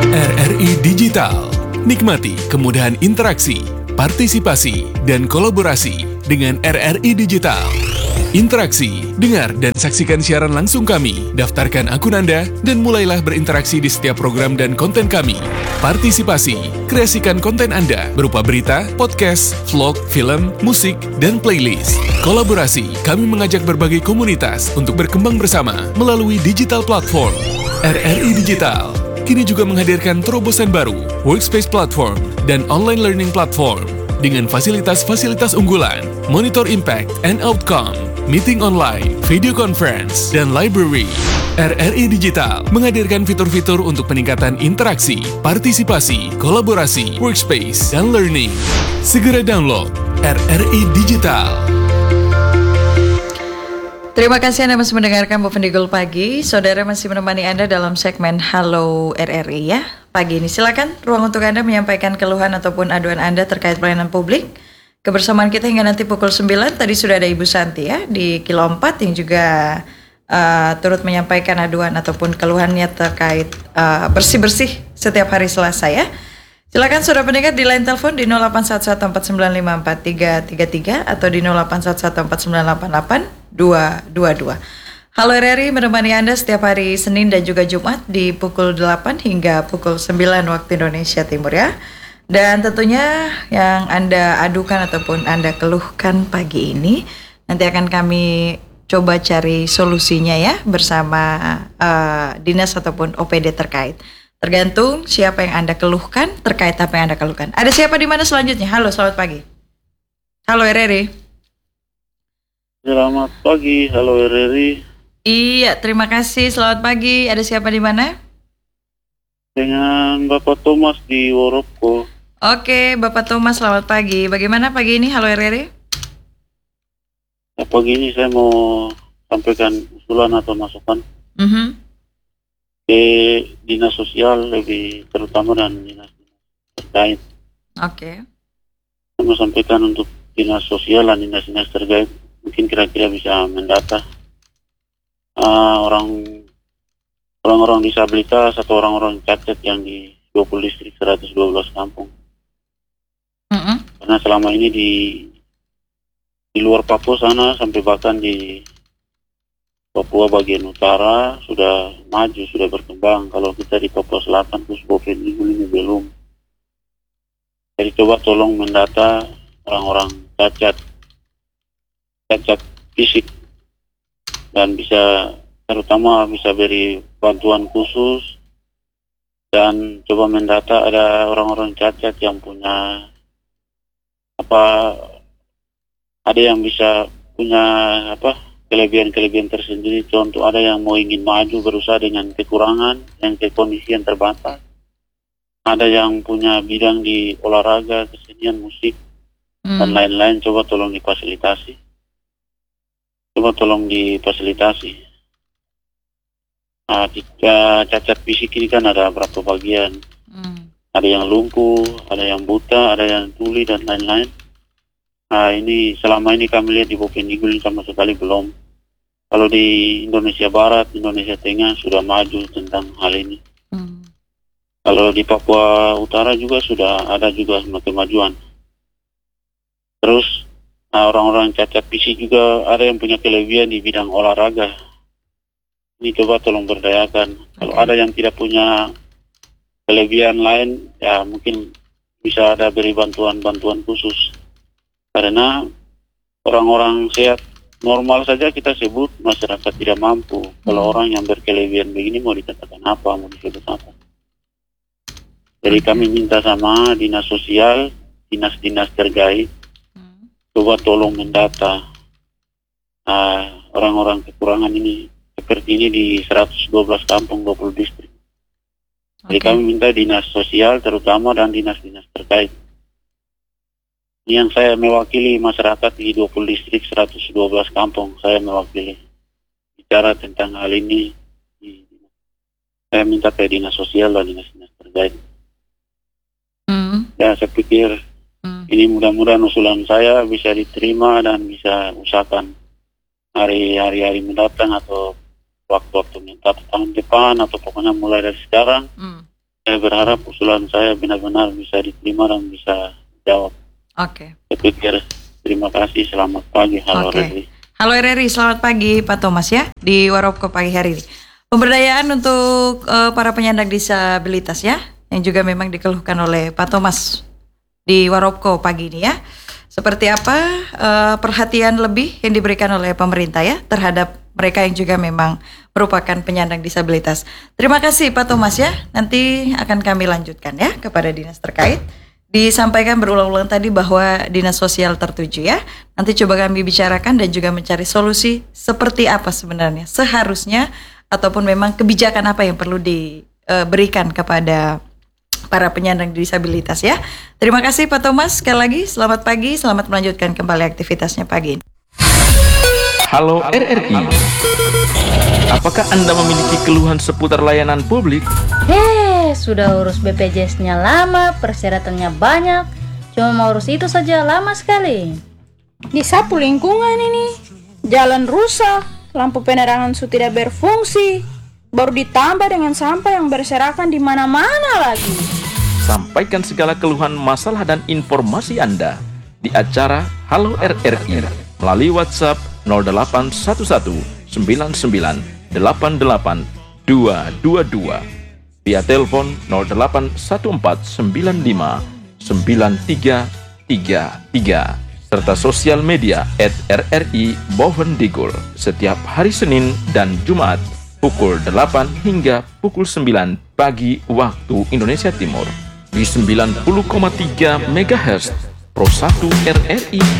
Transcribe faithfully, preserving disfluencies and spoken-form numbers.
R R I Digital. Nikmati kemudahan interaksi, partisipasi, dan kolaborasi dengan R R I Digital. Interaksi, dengar dan saksikan siaran langsung kami, daftarkan akun Anda, dan mulailah berinteraksi di setiap program dan konten kami. Partisipasi, kreasikan konten Anda berupa berita, podcast, vlog, film, musik, dan playlist. Kolaborasi, kami mengajak berbagai komunitas untuk berkembang bersama melalui digital platform. R R I Digital kini juga menghadirkan terobosan baru, workspace platform, dan online learning platform dengan fasilitas-fasilitas unggulan, monitor impact and outcome, meeting online, video conference, dan library. R R I Digital menghadirkan fitur-fitur untuk peningkatan interaksi, partisipasi, kolaborasi, workspace, dan learning. Segera download R R I Digital. Terima kasih Anda masih mendengarkan Bu Pendigul Pagi. Saudara masih menemani Anda dalam segmen Halo R R I ya. Pagi ini silakan ruang untuk Anda menyampaikan keluhan ataupun aduan Anda terkait pelayanan publik. Kebersamaan kita hingga nanti pukul sembilan. Tadi sudah ada Ibu Santi ya di Kilo empat yang juga uh, turut menyampaikan aduan ataupun keluhannya terkait uh, bersih-bersih setiap hari Selasa ya. Silakan saudara pendengar di line telepon di nol delapan satu satu empat sembilan lima empat tiga tiga tiga atau di nol delapan satu satu empat sembilan delapan delapan dua dua dua. Halo R R I menemani Anda setiap hari Senin dan juga Jumat di pukul delapan hingga pukul sembilan waktu Indonesia Timur ya. Dan tentunya yang Anda adukan ataupun Anda keluhkan pagi ini nanti akan kami coba cari solusinya ya bersama uh, dinas ataupun O P D terkait. Tergantung siapa yang Anda keluhkan terkait apa yang Anda keluhkan. Ada siapa di mana selanjutnya? Halo, selamat pagi. Halo R R I. Selamat pagi, halo R R I. Iya, terima kasih. Selamat pagi. Ada siapa di mana? Dengan Bapak Thomas di Woroko. Oke, Bapak Thomas, selamat pagi. Bagaimana pagi ini? Halo R R I. Ya, pagi ini saya mau sampaikan usulan atau masukan Mm-hmm. ke dinas sosial lebih terutama dan dinas terkait. Oke. Saya mau sampaikan untuk dinas sosial dan dinas-dinas terkait mungkin kira-kira bisa mendata uh, orang orang-orang disabilitas atau orang-orang cacat yang di dua puluh distrik seratus dua belas kampung. Mm-hmm. Karena selama ini di di luar Papua sana sampai bahkan di Papua bagian utara sudah maju, sudah berkembang. Kalau kita di Papua Selatan khusus Boven ini belum. Jadi coba tolong mendata orang-orang cacat cacat fisik dan bisa terutama bisa beri bantuan khusus dan coba mendata ada orang-orang cacat yang punya apa ada yang bisa punya apa kelebihan-kelebihan tersendiri. Contoh ada yang mau ingin maju berusaha dengan kekurangan yang ke kondisi yang terbatas, ada yang punya bidang di olahraga, kesenian, musik hmm. dan lain-lain. Coba tolong difasilitasi. Coba tolong difasilitasi. Nah, jika cacat fisik ini kan ada berapa bagian. Hmm. Ada yang lumpuh, ada yang buta, ada yang tuli, dan lain-lain. Nah, ini selama ini kami lihat di Bovendigul sama sekali belum. Kalau di Indonesia Barat, Indonesia Tengah sudah maju tentang hal ini. Hmm. Kalau di Papua Utara juga sudah ada juga kemajuan. Terus nah, orang-orang cacat fisik juga ada yang punya kelebihan di bidang olahraga. Ini coba tolong berdayakan. Okay. Kalau ada yang tidak punya kelebihan lain, ya mungkin bisa ada beri bantuan-bantuan khusus. Karena orang-orang sehat normal saja kita sebut masyarakat tidak mampu. Hmm. Kalau orang yang berkelebihan begini mau dikatakan apa, mau disebut apa. Jadi kami minta sama dinas sosial, dinas-dinas terkait, hmm. coba tolong mendata uh, orang-orang kekurangan ini seperti ini di seratus dua belas kampung, dua puluh distrik. Jadi okay. kami minta dinas sosial terutama dan dinas-dinas terkait. Yang saya mewakili masyarakat di dua puluh distrik seratus dua belas kampung, saya mewakili bicara tentang hal ini. Saya minta ke dinas sosial dan dinas-dinas terkait. Mm. Ya, saya pikir mm. ini mudah-mudahan usulan saya bisa diterima dan bisa usahakan hari-hari mendatang atau waktu-waktu minta tahun depan atau pokoknya mulai dari sekarang mm. saya saya berharap usulan saya benar-benar bisa diterima dan bisa jawab. Oke. Saya pikir terima kasih, selamat pagi. Halo Oke. R R I. Halo R R I, selamat pagi Pak Thomas ya di Warokko pagi hari ini. Pemberdayaan untuk uh, para penyandang disabilitas ya, yang juga memang dikeluhkan oleh Pak Thomas di Warokko pagi ini ya. Seperti apa uh, perhatian lebih yang diberikan oleh pemerintah ya terhadap mereka yang juga memang merupakan penyandang disabilitas. Terima kasih Pak Thomas ya. Nanti akan kami lanjutkan ya kepada dinas terkait. Disampaikan berulang-ulang tadi bahwa dinas sosial tertuju ya. Nanti coba kami bicarakan dan juga mencari solusi seperti apa sebenarnya seharusnya ataupun memang kebijakan apa yang perlu diberikan kepada para penyandang disabilitas ya. Terima kasih Pak Thomas sekali lagi. Selamat pagi, selamat melanjutkan kembali aktivitasnya pagi ini. Halo R R I, apakah Anda memiliki keluhan seputar layanan publik? Hei, sudah urus B P J S-nya lama, persyaratannya banyak. Cuma mau urus itu saja lama sekali. Disapu lingkungan ini, jalan rusak, lampu penerangan sudah tidak berfungsi, baru ditambah dengan sampah yang berserakan di mana-mana lagi. Sampaikan segala keluhan, masalah, dan informasi Anda di acara Halo R R I melalui WhatsApp nol delapan satu satu sembilan sembilan delapan delapan dua dua dua, via telepon nol delapan satu empat sembilan lima sembilan tiga tiga tiga, serta sosial media at R R I Bovendigul setiap hari Senin dan Jumat pukul delapan hingga pukul sembilan pagi waktu Indonesia Timur di sembilan puluh koma tiga megahertz Pro satu R R I